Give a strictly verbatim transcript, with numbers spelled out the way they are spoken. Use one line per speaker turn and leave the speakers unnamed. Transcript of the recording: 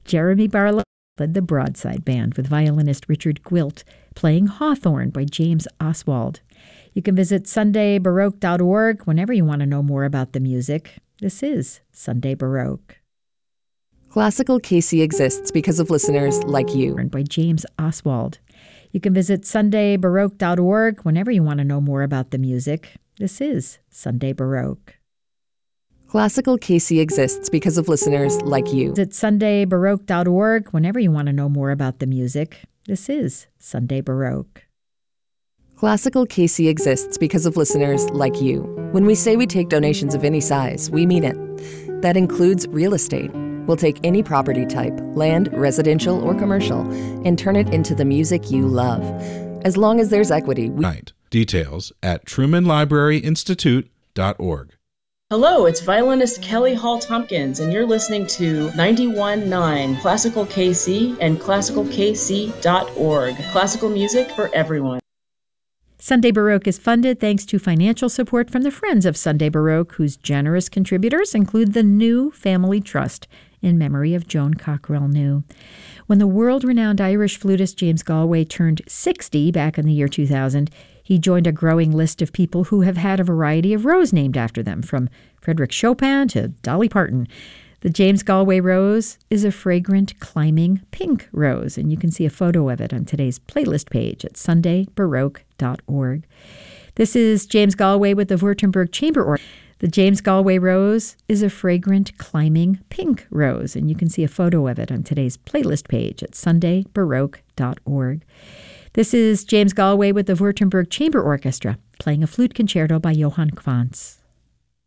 Jeremy Barlow led the Broadside Band with violinist Richard Gwilt playing Hawthorne by James Oswald. You can visit sunday baroque dot org whenever you want to know more about the music. This is Sunday Baroque.
Classical K C exists because of listeners like you.
By James Oswald. You can visit sunday baroque dot org whenever you want to know more about the music. This is Sunday Baroque.
Classical K C exists because of listeners like you.
Visit sunday baroque dot org whenever you want to know more about the music. This is Sunday Baroque.
Classical K C exists because of listeners like you. When we say we take donations of any size, we mean it. That includes real estate. We'll take any property type, land, residential, or commercial, and turn it into the music you love. As long as there's equity. We-
Night. Details at truman library institute dot org.
Hello, it's violinist Kelly Hall Tompkins, and you're listening to ninety-one point nine Classical K C and classical k c dot org. Classical music for everyone.
Sunday Baroque is funded thanks to financial support from the Friends of Sunday Baroque, whose generous contributors include the New Family Trust in memory of Joan Cockrell New. When the world-renowned Irish flutist James Galway turned sixty back in the year two thousand, he joined a growing list of people who have had a variety of rose named after them, from Frédéric Chopin to Dolly Parton. The James Galway rose is a fragrant, climbing pink rose, and you can see a photo of it on today's playlist page at sunday baroque dot org. This is James Galway with the Württemberg Chamber Orchestra. The James Galway rose is a fragrant, climbing pink rose, and you can see a photo of it on today's playlist page at sunday baroque dot org. This is James Galway with the Württemberg Chamber Orchestra, playing a flute concerto by Johann Quantz.